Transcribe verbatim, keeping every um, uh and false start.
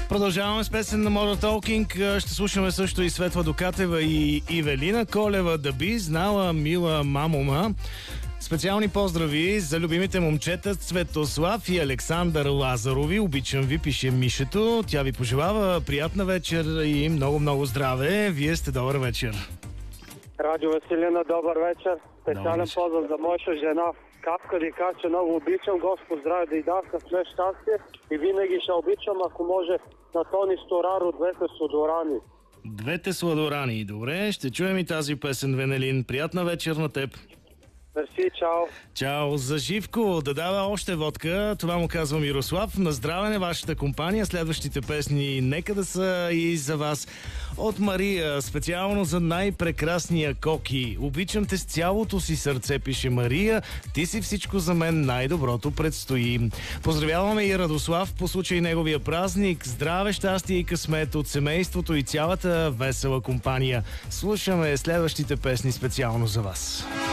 Продължаваме с песен на Modern Talking. Ще слушаме също и Светла Докатева и Ивелина Колева да би знала мила мамома. Специални поздрави за любимите момчета Цветослав и Александър Лазарови. Обичам ви, пише Мишето. Тя ви пожелава приятна вечер и много-много здраве. Вие сте добър вечер. Радио Веселина, добър вечер. Специален вечер. поздрав за моята жена Капка, да кажа, че много обичам. Господ здраве да й дава късмет, щастие и винаги ще обичам, ако може, на Тони Стораро, двете сладорани. Двете сладорани. Добре, ще чуем и тази песен, Венелин. Приятна вечер на теб. Мерси, чао. Чао. За Живко да дава още водка. Това му казва Мирослав. На здраве на вашата компания. Следващите песни нека да са и за вас. От Мария, специално за най-прекрасния Коки. Обичам те с цялото си сърце, пише Мария. Ти си всичко за мен, най-доброто предстои. Поздравяваме и Радослав по случай неговия празник. Здраве, щастие и късмет от семейството и цялата весела компания. Слушаме следващите песни специално за вас.